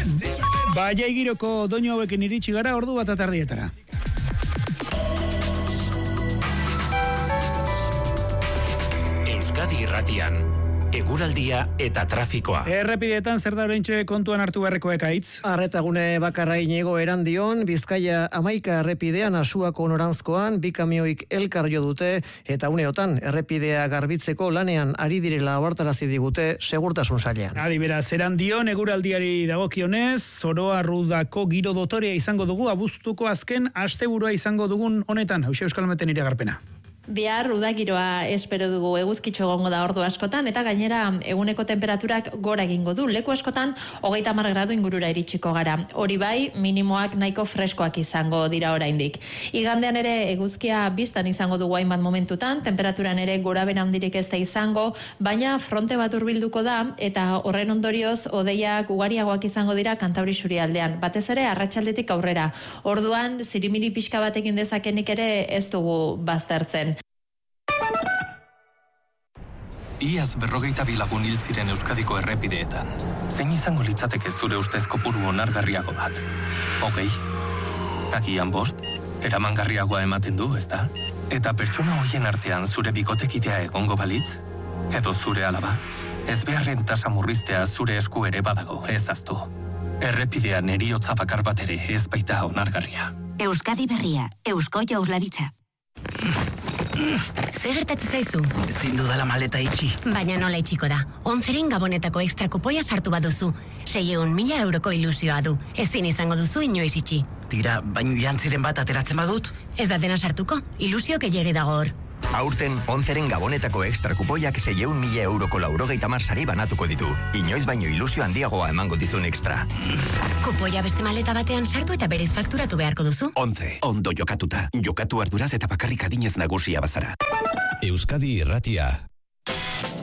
Baia igiroko doinu hauekin iritsi gara ordu bat atardietara. Euskadi Irratian, eguraldia eta trafikoa. Errepideetan zer da oraintxe kontuan hartu beharreko ekaitz? Arretagune bakarra Iñigo Erandion, Bizkaia 11 errepidean Asuako noranzkoan, 2 kamioik elkar jo dute, eta uneotan errepidea garbitzeko lanean ari direla ohartarazi digute segurtasun sailean. Adi beraz, Erandion eguraldiari dagokionez, Zoroarrudako giro dotorea izango dugu, abuztuko azken asteburua izango dugun honetan, hauxe Euskal Meten iragarpena. Bihar udagiroa espero dugu, eguzkitxo egongo da ordu askotan, eta gainera eguneko temperaturak gora egingo du. Leku askotan 30 gradu ingurura iritsiko gara. Hori bai, minimoak nahiko freskoak izango dira oraindik. Igandean ere eguzkia biztan izango dugu hainbat momentutan, temperaturan ere gorabehera handirik ez da izango, baina fronte bat hurbilduko da, eta horren ondorioz hodeiak ugariagoak izango dira Kantauri isurialdean. Batez ere arratsaldetik aurrera. Orduan zirimiri pixka batekin dezakenik ere ez dugu baztertzen. Iaz 42 lagun hil ziren Euskadiko errepideetan. Zein izango litzateke zure ustez kopuru onargarriago bat? 20? Agian 5? Eramangarriagoa ematen du, ezta? Eta pertsona hoien artean zure bikotekidea egongo balitz? Edo zure alaba? Ez beharren tasa murriztea zure esku ere badago, ez aztu. Errepidean heriotza bakar bat ere ez baita onargarria. Euskadi berria, Eusko Jaurlaritza. Zer gertatzen zaizu? Ezin dudala maleta itxi. Baina nola itxiko da? 11 Gabonetako extra kupoia sartu baduzu. 600.000 euroko ilusioa du. Ezin izango duzu inoiz itxi. Tira, baino jantziren bat ateratzen badut? Ez da dena sartuko, ilusio gehiegi dago hor. Aurten, 11 Gabonetako extra kupoiak 600.000 euroko 90 sari banatuko ditu. Inoiz baino ilusio handiagoa emango dizun extra. Kupoia beste maleta batean sartu eta berez fakturatu beharko duzu. 11. Ondo jokatuta. Jokatu arduraz eta bakarrik adinez nagusia bazara. Euskadi Irratia.